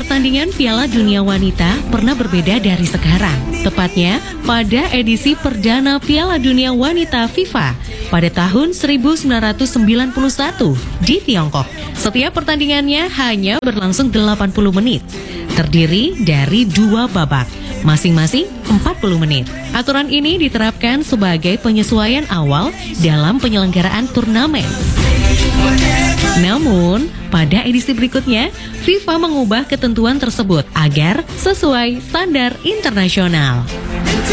pertandingan Piala Dunia Wanita pernah berbeda dari sekarang. Tepatnya pada edisi perdana Piala Dunia Wanita FIFA pada tahun 1991 di Tiongkok. Setiap pertandingannya hanya berlangsung 80 menit, terdiri dari 2 babak, masing-masing 40 menit. Aturan ini diterapkan sebagai penyesuaian awal dalam penyelenggaraan turnamen. Namun, pada edisi berikutnya, FIFA mengubah ketentuan tersebut agar sesuai standar internasional.